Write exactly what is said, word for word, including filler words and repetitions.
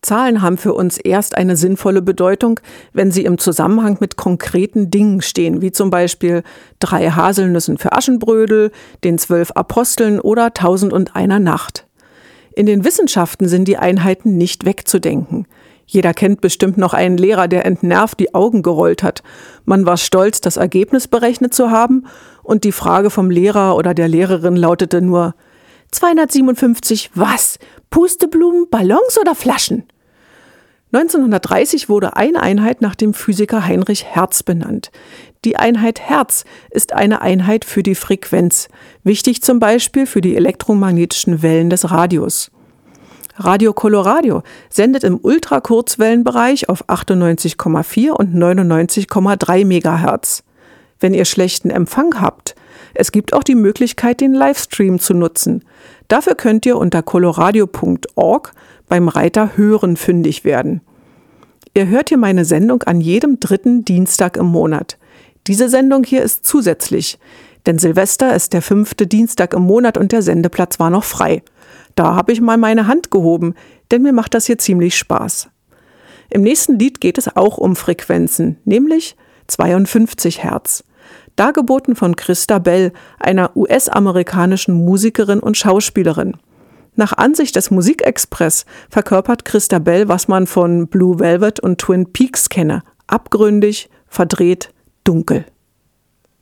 Zahlen haben für uns erst eine sinnvolle Bedeutung, wenn sie im Zusammenhang mit konkreten Dingen stehen, wie zum Beispiel drei Haselnüssen für Aschenbrödel, den zwölf Aposteln oder tausend und einer Nacht. In den Wissenschaften sind die Einheiten nicht wegzudenken. Jeder kennt bestimmt noch einen Lehrer, der entnervt die Augen gerollt hat. Man war stolz, das Ergebnis berechnet zu haben, und die Frage vom Lehrer oder der Lehrerin lautete nur: zweihundertsiebenundfünfzig was? Pusteblumen, Ballons oder Flaschen? neunzehnhundertdreißig wurde eine Einheit nach dem Physiker Heinrich Hertz benannt. Die Einheit Hertz ist eine Einheit für die Frequenz, wichtig zum Beispiel für die elektromagnetischen Wellen des Radios. Radio Coloradio sendet im Ultrakurzwellenbereich auf achtundneunzig Komma vier und neunundneunzig Komma drei Megahertz. Wenn ihr schlechten Empfang habt, es gibt auch die Möglichkeit, den Livestream zu nutzen. Dafür könnt ihr unter coloradio punkt org beim Reiter Hören fündig werden. Ihr hört hier meine Sendung an jedem dritten Dienstag im Monat. Diese Sendung hier ist zusätzlich, denn Silvester ist der fünfte Dienstag im Monat und der Sendeplatz war noch frei. Da habe ich mal meine Hand gehoben, denn mir macht das hier ziemlich Spaß. Im nächsten Lied geht es auch um Frequenzen, nämlich zweiundfünfzig Hertz. Dargeboten von Christa Bell, einer U S-amerikanischen Musikerin und Schauspielerin. Nach Ansicht des Musikexpress verkörpert Christa Bell, was man von Blue Velvet und Twin Peaks kenne: abgründig, verdreht, dunkel.